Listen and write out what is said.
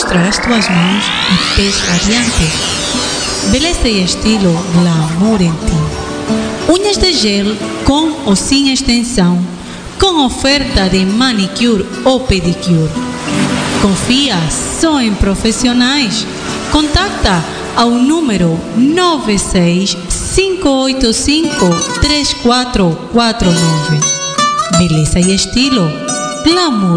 mostra as tuas mãos e pés radiantes. Beleza e estilo glamour em ti. Unhas de gel com ou sem extensão, com oferta de manicure ou pedicure. Confia só em profissionais. Contacta ao número 965853449. Beleza e estilo glamour.